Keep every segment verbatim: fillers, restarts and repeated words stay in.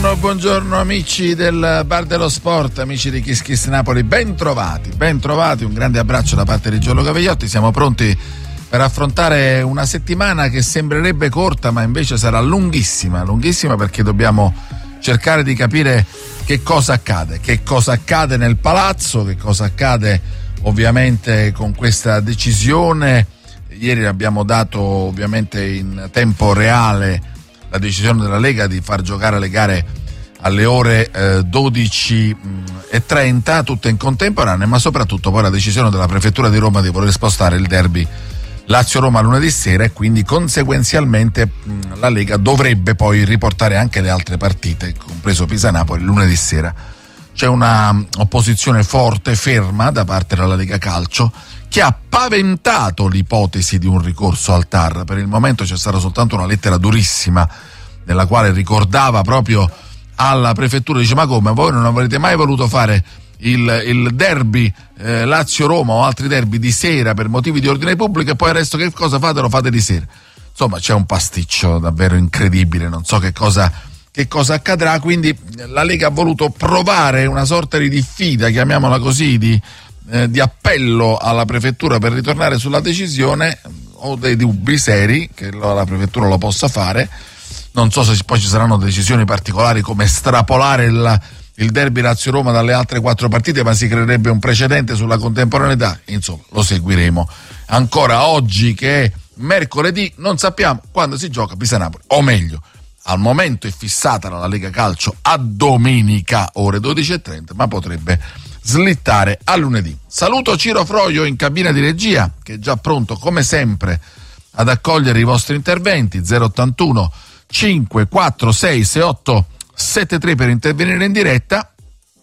Buongiorno amici del Bar dello Sport, amici di Kiss Kiss Napoli, ben trovati, ben trovati, un grande abbraccio da parte di Giorgio Cavegliotti. Siamo pronti per affrontare una settimana che sembrerebbe corta ma invece sarà lunghissima, lunghissima perché dobbiamo cercare di capire che cosa accade, che cosa accade nel palazzo, che cosa accade ovviamente con questa decisione. Ieri abbiamo dato ovviamente in tempo reale la decisione della Lega di far giocare le gare alle ore eh, dodici e trenta, tutte in contemporanea, ma soprattutto poi la decisione della Prefettura di Roma di voler spostare il derby Lazio-Roma lunedì sera, e quindi conseguenzialmente mh, la Lega dovrebbe poi riportare anche le altre partite, compreso Pisa-Napoli, lunedì sera. C'è una opposizione forte, ferma da parte della Lega Calcio, che ha paventato l'ipotesi di un ricorso al T A R. Per il momento c'è stata soltanto una lettera durissima nella quale ricordava proprio alla prefettura, dice: ma come, voi non avrete mai voluto fare il, il derby eh, Lazio-Roma o altri derby di sera per motivi di ordine pubblico, e poi il resto che cosa fate? Lo fate di sera. Insomma, c'è un pasticcio davvero incredibile, non so che cosa, che cosa accadrà. Quindi la Lega ha voluto provare una sorta di diffida, chiamiamola così, di Eh, di appello alla prefettura per ritornare sulla decisione. Ho dei dubbi seri che la prefettura lo possa fare. Non so se poi ci saranno decisioni particolari come estrapolare il, il derby Lazio-Roma dalle altre quattro partite, ma si creerebbe un precedente sulla contemporaneità. Insomma, lo seguiremo. Ancora oggi, che è mercoledì, non sappiamo quando si gioca Pisa-Napoli, o meglio, al momento è fissata dalla Lega Calcio a domenica ore dodici e trenta, ma potrebbe slittare a lunedì. Saluto Ciro Froio in cabina di regia, che è già pronto come sempre ad accogliere i vostri interventi. Zero ottantuno cinque quattro sei sei otto sette tre per intervenire in diretta,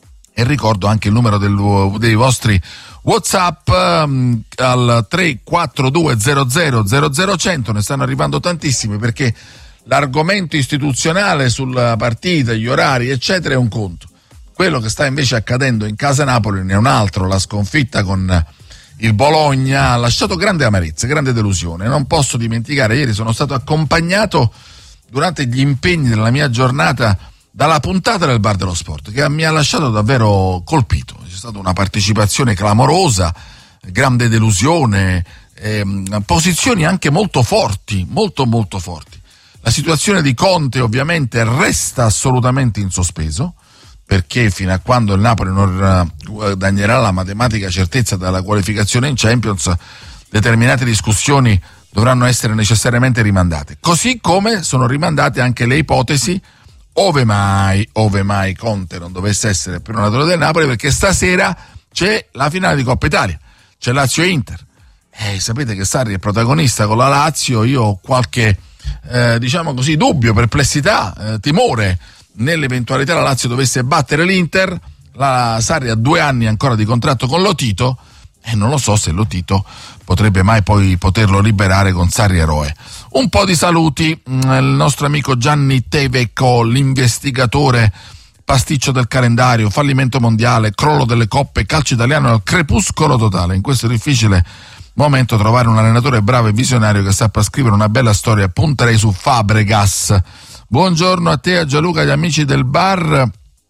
e ricordo anche il numero del, dei vostri WhatsApp um, al tre quattro due zero zero zero zero cento. Ne stanno arrivando tantissimi, perché l'argomento istituzionale sulla partita, gli orari eccetera è un conto. Quello che sta invece accadendo in casa Napoli ne è un altro. La sconfitta con il Bologna ha lasciato grande amarezza, grande delusione. Non posso dimenticare, ieri sono stato accompagnato durante gli impegni della mia giornata dalla puntata del Bar dello Sport, che mi ha lasciato davvero colpito. C'è stata una partecipazione clamorosa, grande delusione, ehm, posizioni anche molto forti, molto molto forti. La situazione di Conte ovviamente resta assolutamente in sospeso, perché fino a quando il Napoli non guadagnerà la matematica certezza dalla qualificazione in Champions, determinate discussioni dovranno essere necessariamente rimandate. Così come sono rimandate anche le ipotesi, ove mai, ove mai Conte non dovesse essere più un allenatore del Napoli, perché stasera c'è la finale di Coppa Italia, c'è Lazio e Inter. Eh, sapete che Sarri è protagonista con la Lazio. Io ho qualche, eh, diciamo così, dubbio, perplessità, eh, timore nell'eventualità la Lazio dovesse battere l'Inter. La Sarri ha due anni ancora di contratto con Lotito, e non lo so se Lotito potrebbe mai poi poterlo liberare con Sarri eroe. Un po' di saluti. Il nostro amico Gianni Teveco, l'investigatore, pasticcio del calendario, fallimento mondiale, crollo delle coppe, calcio italiano al crepuscolo totale. In questo difficile momento trovare un allenatore bravo e visionario che sappia scrivere una bella storia. Punterei su Fabregas. Buongiorno a te, a Gianluca, agli amici del bar.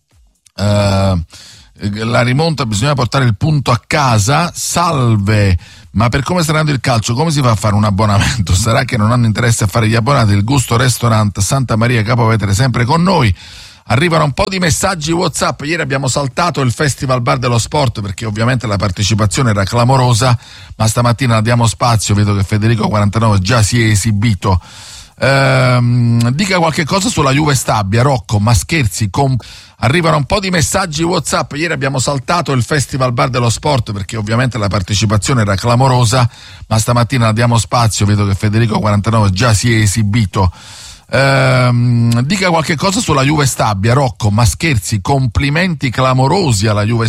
Uh, la rimonta, bisogna portare il punto a casa. Salve, ma per come sta andando il calcio, come si fa a fare un abbonamento? Sarà che non hanno interesse a fare gli abbonati? Il Gusto Restaurant Santa Maria Capovetere sempre con noi. Arrivano un po' di messaggi WhatsApp. Ieri abbiamo saltato il Festival Bar dello Sport perché ovviamente la partecipazione era clamorosa, ma stamattina diamo spazio. Vedo che Federico quarantanove già si è esibito. Ehm, dica qualche cosa sulla Juve Stabia, Rocco, ma scherzi, com- arrivano un po' di messaggi WhatsApp. Ieri abbiamo saltato il Festival Bar dello Sport perché ovviamente la partecipazione era clamorosa, ma stamattina diamo spazio. Vedo che Federico quarantanove già si è esibito. Ehm, dica qualche cosa sulla Juve Stabia, Rocco, ma scherzi, complimenti clamorosi alla Juve